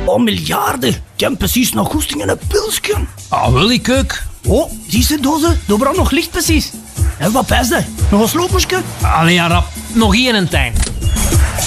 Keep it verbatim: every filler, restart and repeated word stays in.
Oh, miljarden. Ik heb precies nog goesting in een pilsje. Ah, wil ik ook. Oh, die zit dozen. Daar brandt nog licht precies. En wat pijs dat? Nog een sloopmusje? Allee, ja, rap. Nog één en tijn.